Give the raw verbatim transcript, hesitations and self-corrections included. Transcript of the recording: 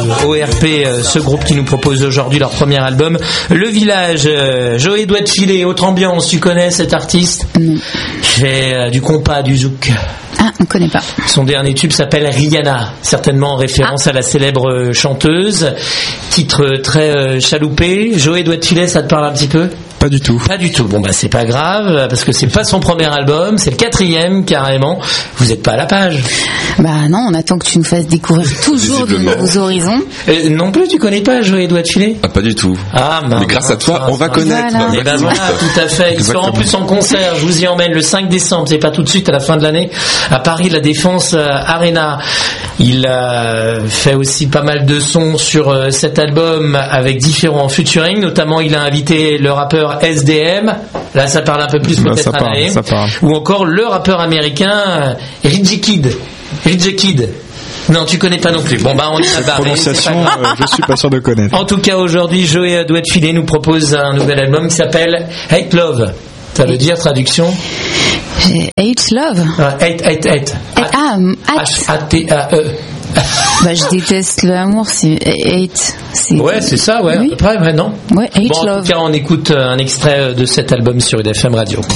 O R P, euh, ce groupe qui nous propose aujourd'hui leur premier album, Le Village. Euh, Joey doit te filer, autre ambiance, tu connais cet artiste? Non. Il fait euh, du compas, du zouk. Ah, on connaît pas. Son dernier tube s'appelle Rihanna, certainement en référence ah. à la célèbre chanteuse. Titre très euh, chaloupé. Joey doit te filer, ça te parle un petit peu? Pas du tout. Pas du tout. Bon bah c'est pas grave parce que c'est pas son premier album, c'est le quatrième carrément. Vous êtes pas à la page. Bah non, on attend que tu nous fasses découvrir toujours de nouveaux horizons. Euh, non plus, tu connais pas Joey doit te filer? Ah, pas du tout. Ah, bah, mais grâce à toi, on va connaître. Voilà. Et ben voilà, tout à fait. Il sera en plus en concert. Je vous y emmène le cinq décembre. C'est pas tout de suite, à la fin de l'année, à Paris, la Défense euh, Arena. Il a fait aussi pas mal de sons sur euh, cet album avec différents featuring. Notamment, il a invité le rappeur S D M. Là, ça parle un peu plus Là, peut-être ça à parle, l'année. ça parle. Ou encore le rappeur américain euh, Ridge Kid. Ridge Kid. Non, tu connais pas non plus. Bon, bah, on y va barrer. Prononciation, euh, je suis pas sûr de connaître. En tout cas, aujourd'hui, Joey doit te filer nous propose un nouvel album qui s'appelle Hate Love. Ça veut dire, traduction? Hate Love. Ah, hate, hate, hate. Ah, hate. H A T A E. Bah, je déteste l'amour, c'est hate. C'est... Ouais, c'est ça, ouais, oui. à peu près, ouais, non? Ouais, hate bon, love. En tout cas, on écoute un extrait de cet album sur U D F M Radio.